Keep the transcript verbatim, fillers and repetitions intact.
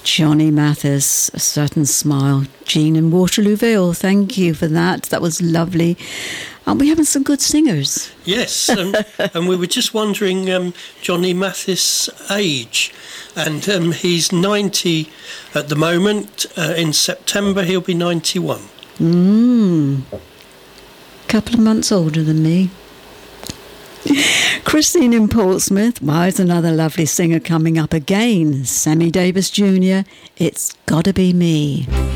Johnny Mathis, A Certain Smile. Jean in Waterloo Vale, thank you for that. That was lovely. Aren't we having some good singers? Yes, um, and we were just wondering um, Johnny Mathis' age. And um, he's ninety at the moment. Uh, in September, he'll be ninety-one. Mmm. Couple of months older than me. Christine in Portsmouth. Well, there's another lovely singer coming up again. Sammy Davis Junior It's Gotta Be Me.